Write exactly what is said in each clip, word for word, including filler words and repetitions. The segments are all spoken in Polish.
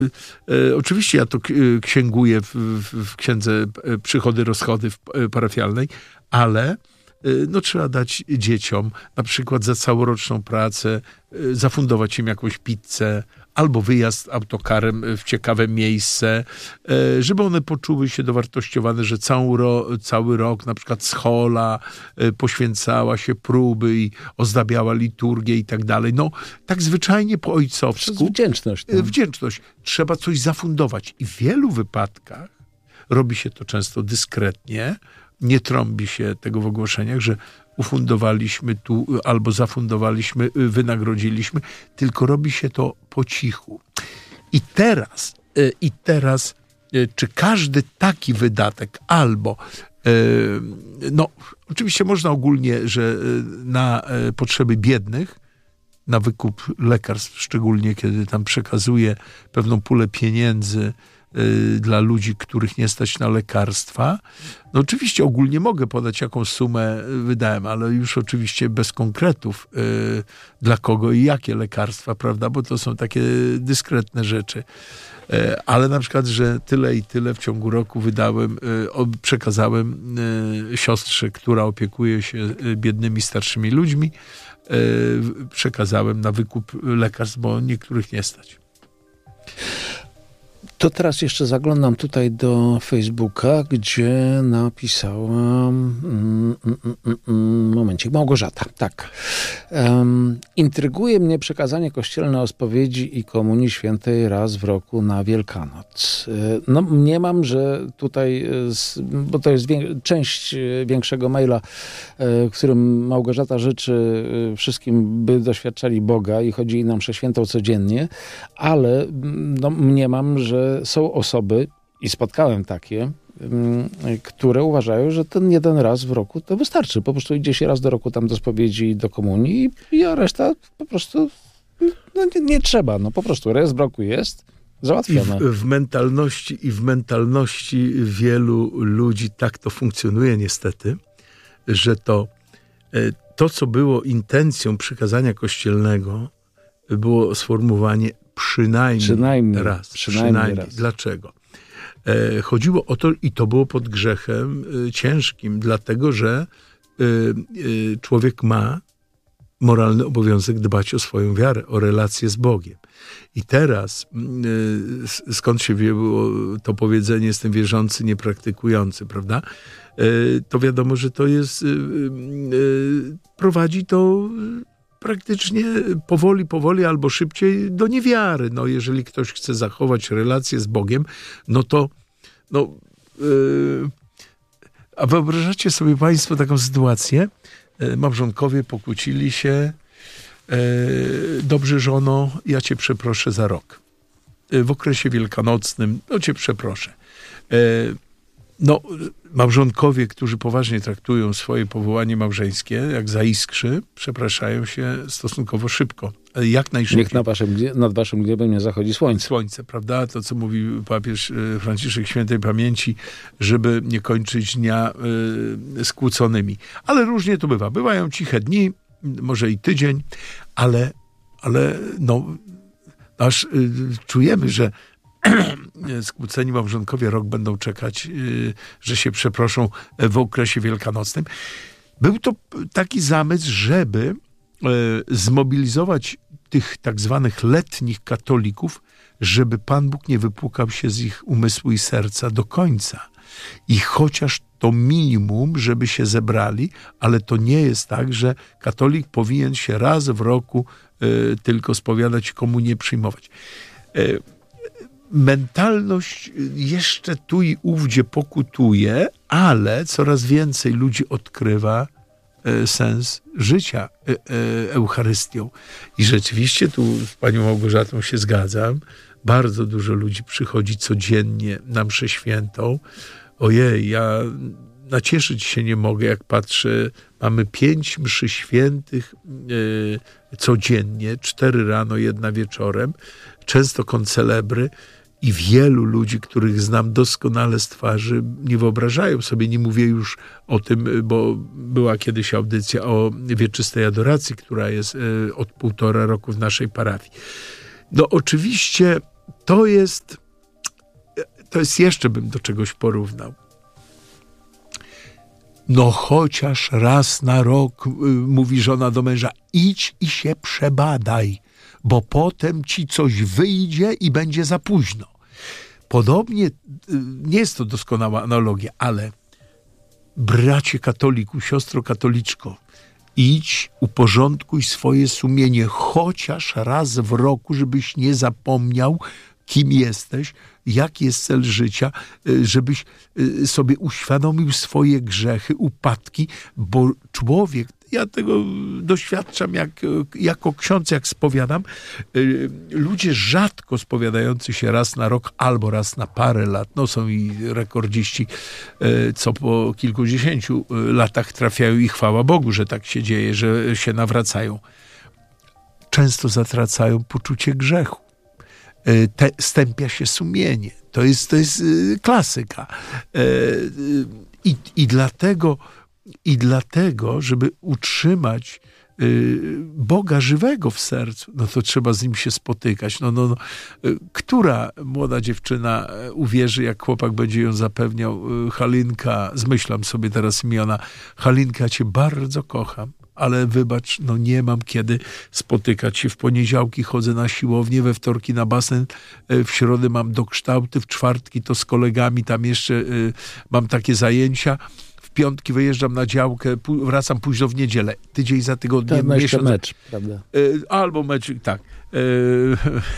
E, oczywiście ja to k- księguję w, w, w księdze przychody, rozchody w, parafialnej, ale e, no, trzeba dać dzieciom na przykład za całoroczną pracę, e, zafundować im jakąś pizzę, albo wyjazd autokarem w ciekawe miejsce, e, żeby one poczuły się dowartościowane, że cały, ro, cały rok na przykład schola e, poświęcała się próby i ozdabiała liturgię i tak dalej. No, tak zwyczajnie po ojcowsku. Przez wdzięczność. No. Wdzięczność. Trzeba coś zafundować. I w wielu wypadkach robi się to często dyskretnie, nie trąbi się tego w ogłoszeniach, że ufundowaliśmy tu albo zafundowaliśmy, wynagrodziliśmy, tylko robi się to po cichu. I teraz, i teraz czy każdy taki wydatek albo no oczywiście można ogólnie, że na potrzeby biednych, na wykup lekarstw, szczególnie kiedy tam przekazuje pewną pulę pieniędzy dla ludzi, których nie stać na lekarstwa. No oczywiście ogólnie mogę podać, jaką sumę wydałem, ale już oczywiście bez konkretów yy, dla kogo i jakie lekarstwa, prawda, bo to są takie dyskretne rzeczy. Yy, ale na przykład, że tyle i tyle w ciągu roku wydałem, yy, przekazałem yy, siostrze, która opiekuje się biednymi, starszymi ludźmi, yy, przekazałem na wykup lekarstw, bo niektórych nie stać. To teraz jeszcze zaglądam tutaj do Facebooka, gdzie napisałam mm, mm, mm, momencik, Małgorzata, tak. Um, intryguje mnie przekazanie kościelne o spowiedzi i komunii świętej raz w roku na Wielkanoc. No mniemam, że tutaj, bo to jest wię- część większego maila, w którym Małgorzata życzy wszystkim, by doświadczali Boga i chodzi na mszę świętą codziennie, ale no, mniemam, że są osoby, i spotkałem takie, które uważają, że ten jeden raz w roku to wystarczy. Po prostu idzie się raz do roku tam do spowiedzi i do komunii i, i a reszta po prostu no, nie, nie trzeba. No po prostu raz w roku jest załatwione. I w, w mentalności i w mentalności wielu ludzi tak to funkcjonuje niestety, że to, to co było intencją przykazania kościelnego, było sformułowanie przynajmniej, przynajmniej raz. Przynajmniej, przynajmniej raz. Dlaczego? E, chodziło o to, i to było pod grzechem e, ciężkim, dlatego że e, e, człowiek ma moralny obowiązek dbać o swoją wiarę, o relację z Bogiem. I teraz, e, skąd się wzięło to powiedzenie, jestem wierzący, niepraktykujący, prawda? E, to wiadomo, że to jest, e, e, prowadzi to praktycznie powoli, powoli albo szybciej do niewiary. No, jeżeli ktoś chce zachować relację z Bogiem, no to no, yy, a wyobrażacie sobie państwo taką sytuację? Yy, małżonkowie pokłócili się. Yy, dobrze, żono, ja cię przeproszę za rok. Yy, w okresie wielkanocnym, no cię przeproszę. Yy, No, małżonkowie, którzy poważnie traktują swoje powołanie małżeńskie, jak zaiskrzy, przepraszają się stosunkowo szybko. Jak najszybciej. Niech na waszym, nad waszym gniewem nie zachodzi słońce. Słońce, prawda? To, co mówi papież Franciszek świętej pamięci, żeby nie kończyć dnia y, skłóconymi. Ale różnie to bywa. Bywają ciche dni, może i tydzień, ale, ale no, aż y, czujemy, że skłóceni małżonkowie rok będą czekać, że się przeproszą w okresie wielkanocnym. Był to taki zamysł, żeby zmobilizować tych tak zwanych letnich katolików, żeby Pan Bóg nie wypłukał się z ich umysłu i serca do końca. I chociaż to minimum, żeby się zebrali, ale to nie jest tak, że katolik powinien się raz w roku tylko spowiadać i komunię przyjmować. Mentalność jeszcze tu i ówdzie pokutuje, ale coraz więcej ludzi odkrywa sens życia Eucharystią. I rzeczywiście tu z panią Małgorzatą się zgadzam. Bardzo dużo ludzi przychodzi codziennie na mszę świętą. Ojej, ja nacieszyć się nie mogę, jak patrzę. Mamy pięć mszy świętych codziennie, cztery rano, jedna wieczorem. Często koncelebry. I wielu ludzi, których znam doskonale z twarzy, nie wyobrażają sobie, nie mówię już o tym, bo była kiedyś audycja o wieczystej adoracji, która jest od półtora roku w naszej parafii. No oczywiście to jest, to jest jeszcze bym do czegoś porównał. No chociaż raz na rok, mówi żona do męża, idź i się przebadaj, bo potem ci coś wyjdzie i będzie za późno. Podobnie, nie jest to doskonała analogia, ale bracie katoliku, siostro katoliczko, idź, uporządkuj swoje sumienie chociaż raz w roku, żebyś nie zapomniał, kim jesteś, jaki jest cel życia, żebyś sobie uświadomił swoje grzechy, upadki, bo człowiek, ja tego doświadczam jak, jako ksiądz, jak spowiadam, ludzie rzadko spowiadający się raz na rok albo raz na parę lat, no są i rekordziści, co po kilkudziesięciu latach trafiają i chwała Bogu, że tak się dzieje, że się nawracają. Często zatracają poczucie grzechu. Te, stępia się sumienie. To jest, to jest klasyka. I, i, dlatego, I dlatego, żeby utrzymać Boga żywego w sercu, no to trzeba z Nim się spotykać. No, no, no. Która młoda dziewczyna uwierzy, jak chłopak będzie ją zapewniał, Halinka, zmyślam sobie teraz imiona, Halinka, ja cię bardzo kocham, ale wybacz, no nie mam kiedy spotykać się. W poniedziałki chodzę na siłownię, we wtorki na basen, w środę mam dokształty, w czwartki to z kolegami, tam jeszcze y, mam takie zajęcia, w piątki wyjeżdżam na działkę, pu- wracam późno w niedzielę, tydzień za tygodniem, to miesiąc. mecz, prawda? Y, albo meczyk, tak. Y,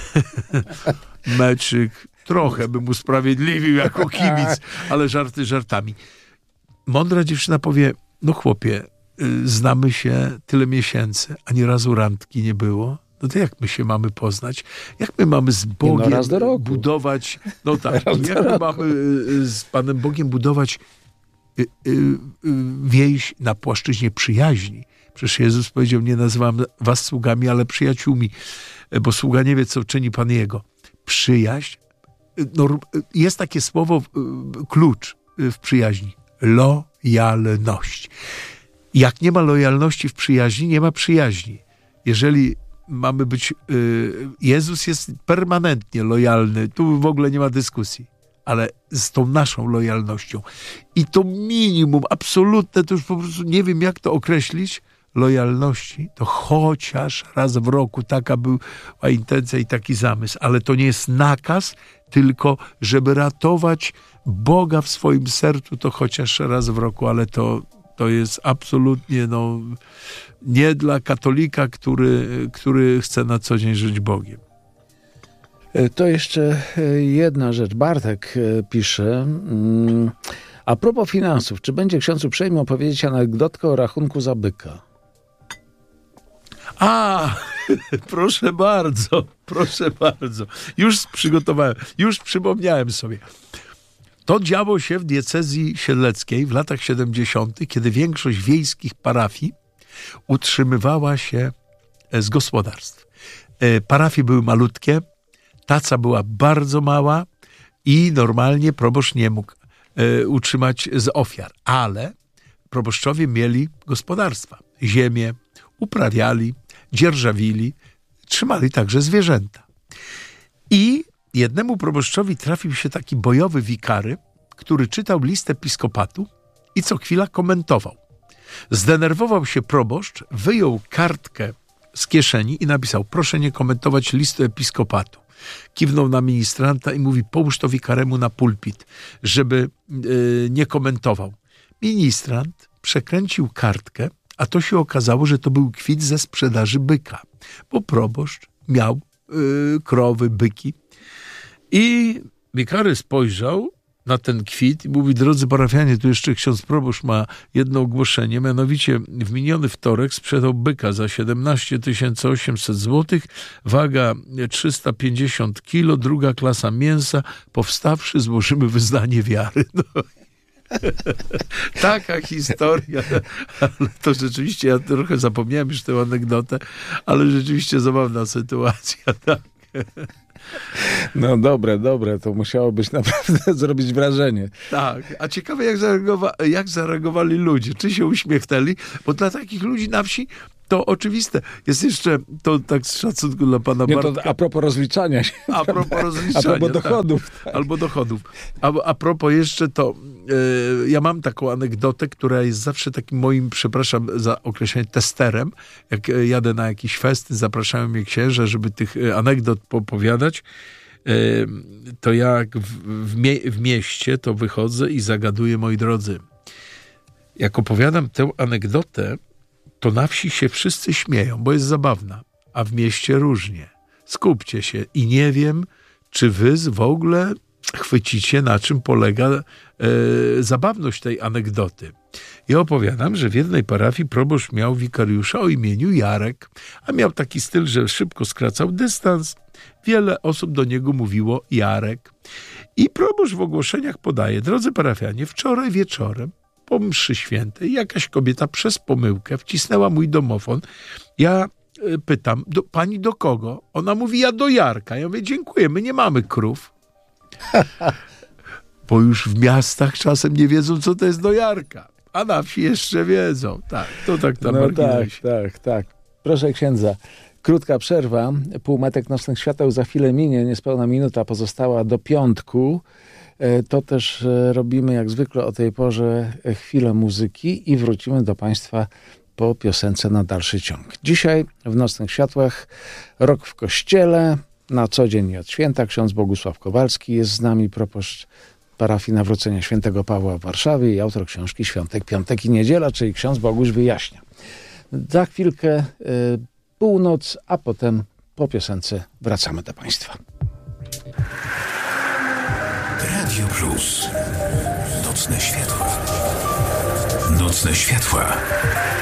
meczyk, trochę bym usprawiedliwił jako kibic, ale żarty żartami. Mądra dziewczyna powie, no chłopie, znamy się tyle miesięcy, ani razu randki nie było. No to jak my się mamy poznać? Jak my mamy z Bogiem no raz do roku. budować... No tak, jak my mamy z Panem Bogiem budować y, y, y, więź na płaszczyźnie przyjaźni? Przecież Jezus powiedział, nie nazywam was sługami, ale przyjaciółmi, bo sługa nie wie, co czyni Pan Jego. Przyjaźń, no, jest takie słowo, klucz w przyjaźni. Lojalność. Jak nie ma lojalności w przyjaźni, nie ma przyjaźni. Jeżeli mamy być... Yy, Jezus jest permanentnie lojalny, tu w ogóle nie ma dyskusji, ale z tą naszą lojalnością. I to minimum, absolutne, to już po prostu nie wiem, jak to określić, lojalności, to chociaż raz w roku taka była intencja i taki zamysł, ale to nie jest nakaz, tylko żeby ratować Boga w swoim sercu, to chociaż raz w roku, ale to To jest absolutnie no, nie dla katolika, który, który chce na co dzień żyć Bogiem. To jeszcze jedna rzecz. Bartek pisze, a propos finansów, czy będzie ksiądz uprzejmy opowiedzieć anegdotkę o rachunku za byka? A, proszę bardzo, proszę bardzo. Już przygotowałem, już przypomniałem sobie. To działo się w diecezji siedleckiej w latach siedemdziesiątych, kiedy większość wiejskich parafii utrzymywała się z gospodarstw. Parafie były malutkie, taca była bardzo mała i normalnie proboszcz nie mógł utrzymać z ofiar, ale proboszczowie mieli gospodarstwa, ziemię, uprawiali, dzierżawili, trzymali także zwierzęta. I jednemu proboszczowi trafił się taki bojowy wikary, który czytał list episkopatu i co chwila komentował. Zdenerwował się proboszcz, wyjął kartkę z kieszeni i napisał: proszę nie komentować listu episkopatu. Kiwnął na ministranta i mówi: połóż to wikaremu na pulpit, żeby yy, nie komentował. Ministrant przekręcił kartkę, a to się okazało, że to był kwit ze sprzedaży byka, bo proboszcz miał yy, krowy, byki. I wikary spojrzał na ten kwit i mówi: drodzy parafianie, tu jeszcze ksiądz proboszcz ma jedno ogłoszenie, mianowicie w miniony wtorek sprzedał byka za siedemnaście tysięcy osiemset złotych, waga trzysta pięćdziesiąt kilo, druga klasa mięsa, powstawszy złożymy wyznanie wiary. No. Taka historia, ale to rzeczywiście, ja trochę zapomniałem już tę anegdotę, ale rzeczywiście zabawna sytuacja, tak. No dobre, dobre, to musiało być naprawdę zrobić wrażenie. Tak, a ciekawe jak, zareagowa- jak zareagowali ludzie, czy się uśmiechnęli, bo dla takich ludzi na wsi to oczywiste. Jest jeszcze, to tak z szacunku dla pana Nie, Bartka. to a propos rozliczania się. A propos rozliczania. A propos dochodów. Tak. Tak. Albo dochodów. A, a propos jeszcze to, yy, ja mam taką anegdotę, która jest zawsze takim moim, przepraszam za określenie, testerem. Jak jadę na jakiś fest, zapraszają mnie księża, żeby tych anegdot opowiadać. Yy, to jak w, w, mie- w mieście, to wychodzę i zagaduję, moi drodzy. Jak opowiadam tę anegdotę, to na wsi się wszyscy śmieją, bo jest zabawna, a w mieście różnie. Skupcie się i nie wiem, czy wy w ogóle chwycicie, na czym polega e, zabawność tej anegdoty. Ja opowiadam, że w jednej parafii proboszcz miał wikariusza o imieniu Jarek, a miał taki styl, że szybko skracał dystans. Wiele osób do niego mówiło Jarek. I proboszcz w ogłoszeniach podaje: drodzy parafianie, wczoraj wieczorem po mszy świętej jakaś kobieta przez pomyłkę wcisnęła mój domofon. Ja y, pytam, do, pani do kogo? Ona mówi, ja do Jarka. Ja mówię, dziękuję, my nie mamy krów. Bo już w miastach czasem nie wiedzą, co to jest do Jarka. A na wsi jeszcze wiedzą. Tak, to tak tam. No tak, tak, tak. Proszę księdza, krótka przerwa. Półmetek nocnych świateł za chwilę minie. Niespełna minuta pozostała do piątku. To też robimy jak zwykle o tej porze chwilę muzyki i wrócimy do Państwa po piosence na dalszy ciąg. Dzisiaj w Nocnych Światłach rok w kościele, na co dzień i od święta. Ksiądz Bogusław Kowalski jest z nami, proboszcz parafii Nawrócenia Świętego Pawła w Warszawie i autor książki Świątek, Piątek i Niedziela, czyli ksiądz Boguś wyjaśnia. Za chwilkę y, północ, a potem po piosence wracamy do Państwa. Radio Plus. Nocne światła. Nocne światła.